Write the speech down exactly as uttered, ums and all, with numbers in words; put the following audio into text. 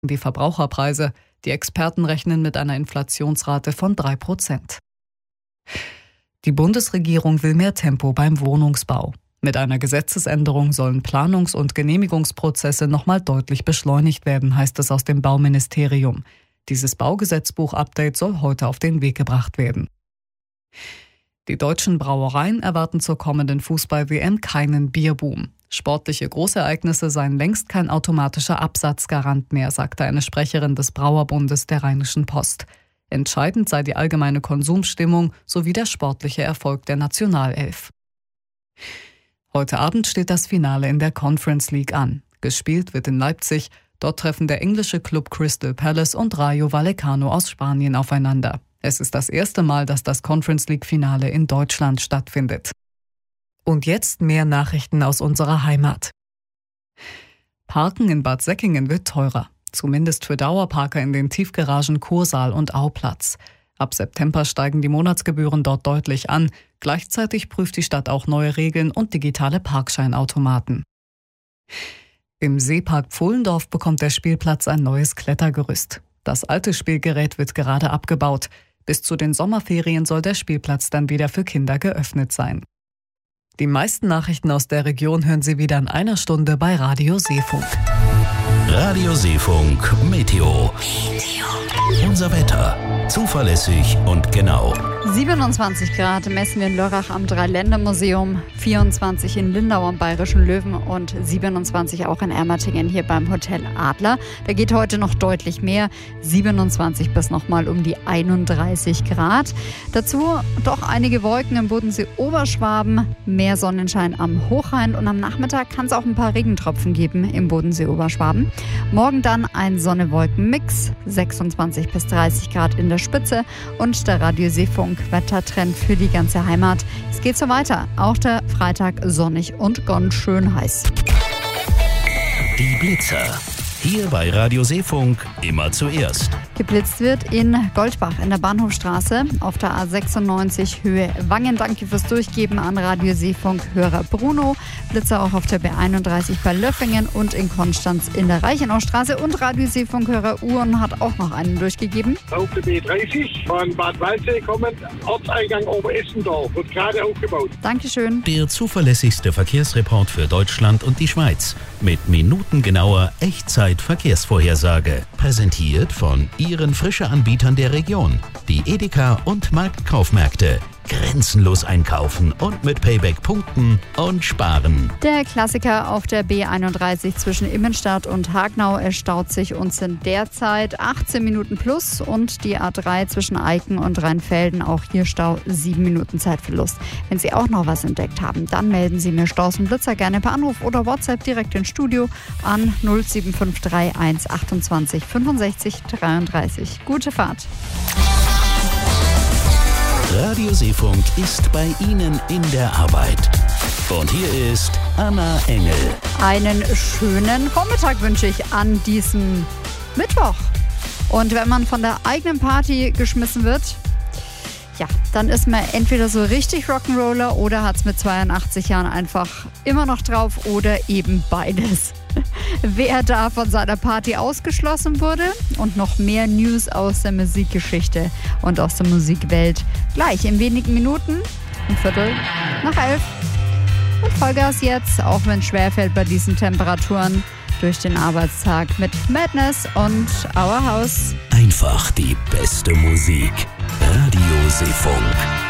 die Verbraucherpreise. Die Experten rechnen mit einer Inflationsrate von drei Prozent. Die Bundesregierung will mehr Tempo beim Wohnungsbau. Mit einer Gesetzesänderung sollen Planungs- und Genehmigungsprozesse nochmal deutlich beschleunigt werden, heißt es aus dem Bauministerium. Dieses Baugesetzbuch-Update soll heute auf den Weg gebracht werden. Die deutschen Brauereien erwarten zur kommenden Fußball-W M keinen Bierboom. Sportliche Großereignisse seien längst kein automatischer Absatzgarant mehr, sagte eine Sprecherin des Brauerbundes der Rheinischen Post. Entscheidend sei die allgemeine Konsumstimmung sowie der sportliche Erfolg der Nationalelf. Heute Abend steht das Finale in der Conference League an. Gespielt wird in Leipzig. Dort treffen der englische Club Crystal Palace und Rayo Vallecano aus Spanien aufeinander. Es ist das erste Mal, dass das Conference League-Finale in Deutschland stattfindet. Und jetzt mehr Nachrichten aus unserer Heimat. Parken in Bad Säckingen wird teurer. Zumindest für Dauerparker in den Tiefgaragen Kursaal und Auplatz. Ab September steigen die Monatsgebühren dort deutlich an. Gleichzeitig prüft die Stadt auch neue Regeln und digitale Parkscheinautomaten. Im Seepark Pfullendorf bekommt der Spielplatz ein neues Klettergerüst. Das alte Spielgerät wird gerade abgebaut. Bis zu den Sommerferien soll der Spielplatz dann wieder für Kinder geöffnet sein. Die meisten Nachrichten aus der Region hören Sie wieder in einer Stunde bei Radio Seefunk. Radio Seefunk Meteo. Unser Wetter. Zuverlässig und genau. siebenundzwanzig Grad messen wir in Lörrach am Dreiländermuseum, vierundzwanzig in Lindau am Bayerischen Löwen und siebenundzwanzig auch in Ermatingen hier beim Hotel Adler. Da geht heute noch deutlich mehr, siebenundzwanzig bis nochmal um die einunddreißig Grad. Dazu doch einige Wolken im Bodensee Oberschwaben, mehr Sonnenschein am Hochrhein und am Nachmittag kann es auch ein paar Regentropfen geben im Bodensee Oberschwaben. Morgen dann ein Sonne-Wolken-Mix, sechsundzwanzig bis dreißig Grad in der Spitze und der Radio Seefunk Wettertrend für die ganze Heimat. Es geht so weiter. Auch der Freitag sonnig und ganz schön heiß. Die Blitzer. Hier bei Radio Seefunk immer zuerst. Geblitzt wird in Goldbach in der Bahnhofstraße auf der A sechsundneunzig Höhe Wangen. Danke fürs Durchgeben an Radio Seefunk Hörer Bruno. Blitzer auch auf der B einunddreißig bei Löffingen und in Konstanz in der Reichenaustraße. Und Radio Seefunk Hörer Uhren hat auch noch einen durchgegeben. Auf der B dreißig von Bad Waldsee kommend, Ortseingang Oberessendorf, wird gerade aufgebaut. Dankeschön. Der zuverlässigste Verkehrsreport für Deutschland und die Schweiz. Mit minutengenauer Echtzeit-Verkehrsvorhersage. Präsentiert von Ihren Frische-Anbietern der Region. Die Edeka und Marktkaufmärkte. Grenzenlos einkaufen und mit Payback punkten und sparen. Der Klassiker auf der B einunddreißig zwischen Immenstadt und Hagnau. Es staut sich und sind derzeit achtzehn Minuten plus. Und die A drei zwischen Eiken und Rheinfelden. Auch hier Stau, sieben Minuten Zeitverlust. Wenn Sie auch noch was entdeckt haben, dann melden Sie mir Staus und Blitzer gerne per Anruf oder WhatsApp direkt ins Studio an null sieben fünf drei eins achtundzwanzig fünfundsechzig dreiunddreißig. Gute Fahrt. Radio Seefunk ist bei Ihnen in der Arbeit. Und hier ist Anna Engel. Einen schönen Vormittag wünsche ich an diesem Mittwoch. Und wenn man von der eigenen Party geschmissen wird, ja, dann ist man entweder so richtig Rock'n'Roller oder hat es mit zweiundachtzig Jahren einfach immer noch drauf oder eben beides. Wer da von seiner Party ausgeschlossen wurde und noch mehr News aus der Musikgeschichte und aus der Musikwelt gleich in wenigen Minuten, ein Viertel nach elf. Und Vollgas jetzt, auch wenn es schwerfällt bei diesen Temperaturen, durch den Arbeitstag mit Madness und Our House. Einfach die beste Musik. Radio Seefunk.